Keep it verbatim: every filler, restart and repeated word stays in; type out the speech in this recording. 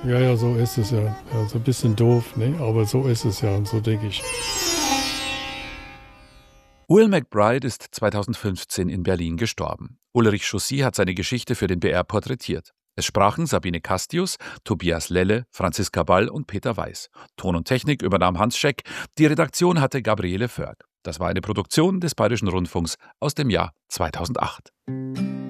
Ja, ja, so ist es ja. Ja, so ein bisschen doof, ne? Aber so ist es ja und so denke ich. Will McBride ist zweitausendfünfzehn in Berlin gestorben. Ulrich Chaussy hat seine Geschichte für den B R porträtiert. Es sprachen Sabine Castius, Tobias Lelle, Franziska Ball und Peter Weiß. Ton und Technik übernahm Hans Scheck. Die Redaktion hatte Gabriele Förg. Das war eine Produktion des Bayerischen Rundfunks aus dem Jahr zweitausendacht.